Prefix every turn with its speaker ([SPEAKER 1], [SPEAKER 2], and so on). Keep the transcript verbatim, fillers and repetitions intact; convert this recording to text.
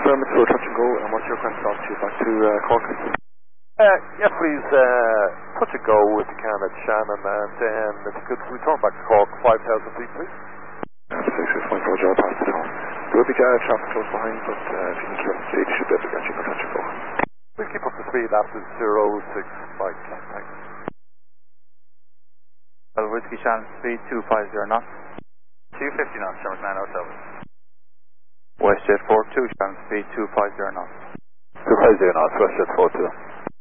[SPEAKER 1] confirm it's for touch and go, and what's your current altitude back to uh, Cork?
[SPEAKER 2] Uh, yes, please, uh, touch and go if you can at Shannon, and then if you could return back to Cork, five thousand feet, please.
[SPEAKER 1] six six point four, Joe, past the town. There will be uh, traffic close behind, but uh, if you need to run speed, you should be able to get you for touch and go.
[SPEAKER 2] We'll keep up the speed after zero six Mike. Thanks.
[SPEAKER 3] Well, Whiskey Shannon, speed two five zero knots.
[SPEAKER 4] two fifty knots, Sherman nine oh seven.
[SPEAKER 3] WestJet four two, Shannon, speed two five zero knots.
[SPEAKER 2] two five zero knots, WestJet four two.